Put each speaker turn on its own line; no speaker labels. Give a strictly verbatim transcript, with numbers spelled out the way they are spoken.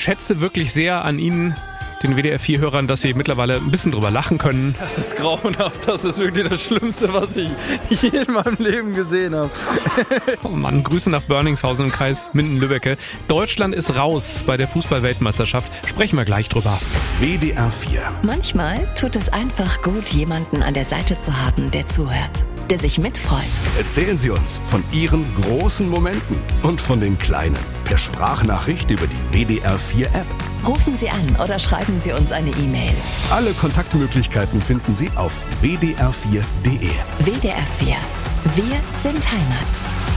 schätze wirklich sehr an Ihnen, den W D R vier Hörern, dass Sie mittlerweile ein bisschen drüber lachen können.
Das ist grauenhaft. Das ist wirklich das Schlimmste, was ich je in meinem Leben gesehen habe.
Oh Mann, Grüße nach Börningshausen im Kreis Minden-Lübbecke. Deutschland ist raus bei der Fußball-Weltmeisterschaft. Sprechen wir gleich drüber.
W D R vier.
Manchmal tut es einfach gut, jemanden an der Seite zu haben, der zuhört, der sich mitfreut.
Erzählen Sie uns von Ihren großen Momenten und von den kleinen. Per Sprachnachricht über die W D R vier App.
Rufen Sie an oder schreiben Sie uns eine E-Mail.
Alle Kontaktmöglichkeiten finden Sie auf w d r vier punkt d e.
W D R vier. Wir sind Heimat.